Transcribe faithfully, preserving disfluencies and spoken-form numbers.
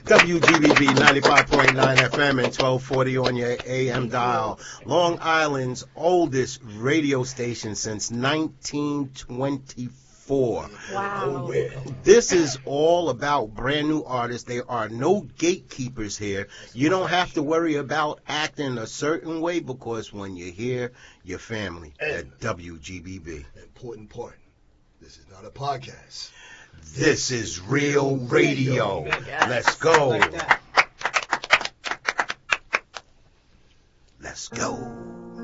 W G B B ninety-five point nine F M and twelve forty on your A M dial. Long Island's oldest radio station since nineteen twenty-four. Wow. This is all about brand new artists. There are no gatekeepers here. You don't have to worry about acting a certain way because when you're here, your family at W G B B. Important part. This is not a podcast. This is real radio. Let's go. Let's go.